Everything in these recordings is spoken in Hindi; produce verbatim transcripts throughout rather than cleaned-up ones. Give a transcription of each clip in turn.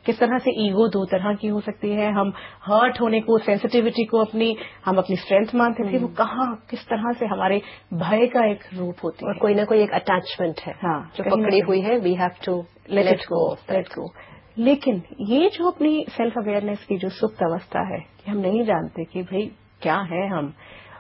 किस तरह से ईगो दो तरह की हो सकती है, हम हर्ट होने को, सेंसिटिविटी को अपनी हम अपनी स्ट्रेंथ मानते थे, वो कहाँ किस तरह से हमारे भय का एक रूप होती है, और कोई ना कोई एक अटैचमेंट है हाँ, जो पकड़ी हुई है, we have to let go let go. लेकिन ये जो अपनी सेल्फ अवेयरनेस की जो सुप्त अवस्था है कि हम नहीं जानते कि भाई क्या है हम,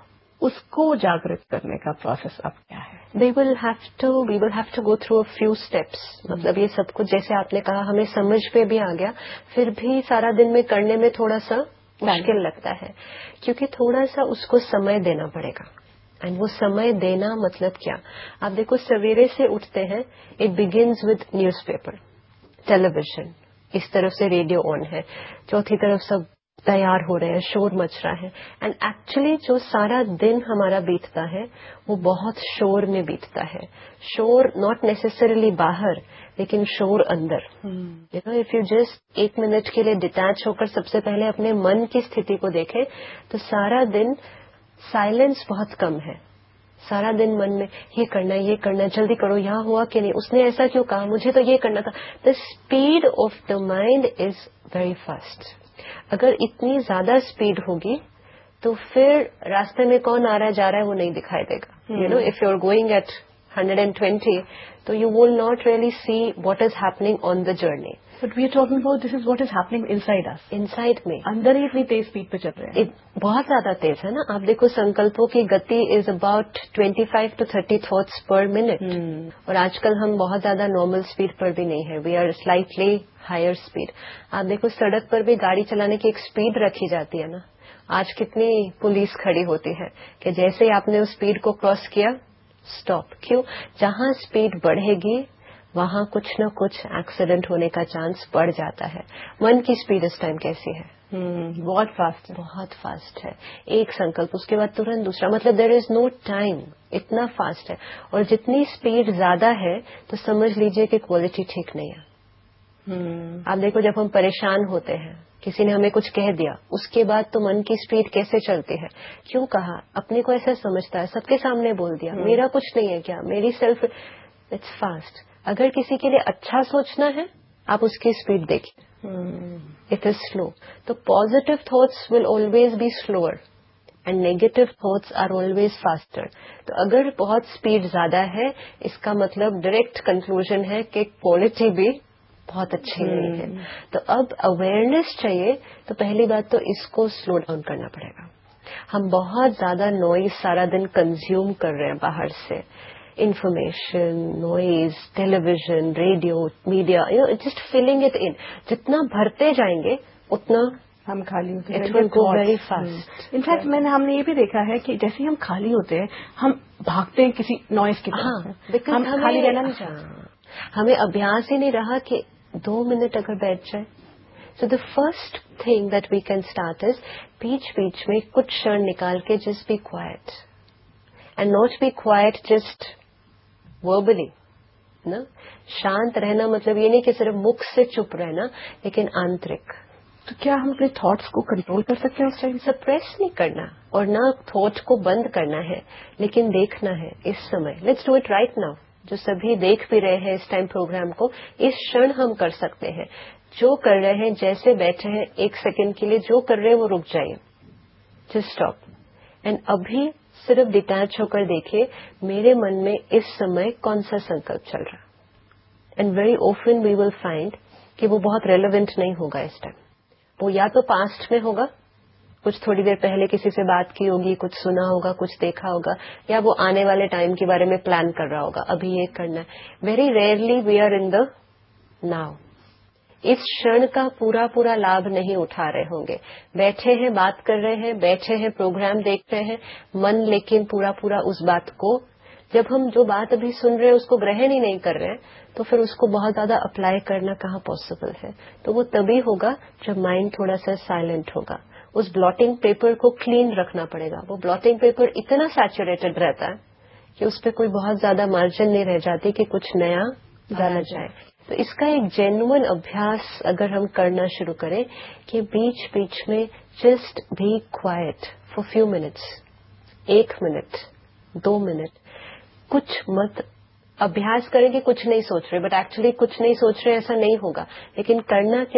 उसको जागृत करने का प्रोसेस अब क्या है? We will have to we will have to go through a few steps. मतलब ये सब कुछ जैसे आपने कहा हमें समझ पे भी आ गया, फिर भी सारा दिन में करने में थोड़ा सा मुश्किल लगता है, क्योंकि थोड़ा सा उसको समय देना पड़ेगा। एंड वो समय देना मतलब क्या, आप देखो सवेरे से उठते हैं, it begins with newspaper, television, इस तरफ से रेडियो ऑन है, चौथी तरफ सब तैयार हो रहे हैं, शोर मच रहा है। एंड एक्चुअली जो सारा दिन हमारा बीतता है वो बहुत शोर में बीतता है। शोर नॉट नेसेसरीली बाहर, लेकिन शोर अंदर। You know, if you just एक मिनट के लिए डिटैच होकर सबसे पहले अपने मन की स्थिति को देखें तो सारा दिन साइलेंस बहुत कम है। सारा दिन मन में ये करना है, ये करना है, जल्दी करो, यहाँ हुआ कि नहीं, उसने ऐसा क्यों कहा, मुझे तो ये करना था। The speed of the mind is very fast. अगर इतनी ज्यादा स्पीड होगी तो फिर रास्ते में कौन आ रहा है जा रहा है वो नहीं दिखाई देगा। You know, if you are going at one hundred twenty, तो you will not really see what is happening on the journey. But we are talking about this is what is happening inside us. Inside में अंदर ही इतनी तेज स्पीड पे चल रहे हैं, बहुत ज्यादा तेज है ना। आप देखो संकल्पों की गति is about twenty-five to thirty thoughts पर मिनट, और आजकल हम बहुत ज्यादा नॉर्मल स्पीड पर भी नहीं है, we are slightly higher speed. आप देखो सड़क पर भी गाड़ी चलाने की एक स्पीड रखी जाती है ना। आज कितनी पुलिस खड़ी होती है कि जैसे ही आपने उस स्पीड को क्रॉस किया, स्टॉप। क्यों? जहां स्पीड बढ़ेगी वहां कुछ न कुछ एक्सीडेंट होने का चांस बढ़ जाता है। मन की स्पीड इस टाइम कैसी है? hmm, बहुत फास्ट है, बहुत फास्ट है। एक संकल्प उसके बाद तुरंत दूसरा, मतलब देयर इज नो टाइम, इतना फास्ट है। और जितनी स्पीड ज्यादा है तो समझ लीजिए कि क्वालिटी ठीक नहीं है। hmm. आप देखो जब हम परेशान होते हैं, किसी ने हमें कुछ कह दिया, उसके बाद तो मन की स्पीड कैसे चलती है, क्यों कहा, अपने को ऐसा समझता है, सबके सामने बोल दिया, hmm. मेरा कुछ नहीं है क्या, मेरी सेल्फ, इट्स फास्ट। अगर किसी के लिए अच्छा सोचना है आप उसकी स्पीड देखिए, इट इज स्लो। तो positive thoughts will always be slower and negative thoughts are always faster. तो अगर बहुत स्पीड ज्यादा है इसका मतलब डायरेक्ट कंक्लूजन है कि क्वालिटी भी बहुत अच्छी नहीं है। तो अब अवेयरनेस चाहिए, तो पहली बात तो इसको स्लो डाउन करना पड़ेगा। हम बहुत ज्यादा नॉइज सारा दिन कंज्यूम कर रहे हैं बाहर से, information, noise, television, radio, media, you know, just filling it in. जितना भरते जाएंगे उतना हम खाली होते हैं, it will go very fast. In fact मैंने हमने ये भी देखा है कि जैसे ही हम खाली होते हैं हम भागते हैं किसी नॉइज की तरफ। हाँ, हम हमें, खाली रहना नहीं चाहते, हमें अभ्यास ही नहीं रहा कि दो मिनट अगर बैठ जाए। So the first thing that we can start is बीच बीच में कुछ क्षण निकाल के just be quite, and not be quite just verbally ना। शांत रहना मतलब ये नहीं कि सिर्फ मुख से चुप रहना, लेकिन आंतरिक। तो क्या हम अपने थॉट्स को कंट्रोल कर सकते हैं उस टाइम? सप्रेस नहीं करना और ना थॉट को बंद करना है, लेकिन देखना है इस समय। Let's do it right now. जो सभी देख भी रहे हैं इस टाइम प्रोग्राम को, इस क्षण हम कर सकते हैं। जो कर रहे हैं, जैसे बैठे हैं, एक सेकंड के लिए जो कर रहे हैं वो रुक जाइए, जस्ट स्टॉप एंड अभी सिर्फ डिटैच होकर देखिए मेरे मन में इस समय कौन सा संकल्प चल रहा। And very often we will find कि वो बहुत रेलेवेंट नहीं होगा इस टाइम। वो या तो पास्ट में होगा, कुछ थोड़ी देर पहले किसी से बात की होगी, कुछ सुना होगा, कुछ देखा होगा, या वो आने वाले टाइम के बारे में प्लान कर रहा होगा, अभी ये करना है। Very rarely we are in the now. इस क्षण का पूरा पूरा लाभ नहीं उठा रहे होंगे। बैठे हैं, बात कर रहे हैं, बैठे हैं, प्रोग्राम देख रहे हैं, मन लेकिन पूरा पूरा उस बात को, जब हम जो बात अभी सुन रहे हैं उसको ग्रहण ही नहीं कर रहे हैं, तो फिर उसको बहुत ज्यादा अप्लाई करना कहाँ पॉसिबल है। तो वो तभी होगा जब माइंड थोड़ा सा साइलेंट होगा। उस ब्लॉटिंग पेपर को क्लीन रखना पड़ेगा। वो ब्लॉटिंग पेपर इतना सैचुरेटेड रहता है कि उस पर कोई बहुत ज्यादा मार्जिन नहीं रह जाती कि कुछ नया डाला जाए। तो इसका एक जेन्युइन अभ्यास अगर हम करना शुरू करें कि बीच बीच में just be quiet for few minutes, एक मिनट, दो मिनट, कुछ मत अभ्यास करें कि कुछ नहीं सोच रहे, बट एक्चुअली कुछ नहीं सोच रहे ऐसा नहीं होगा, लेकिन करना क्या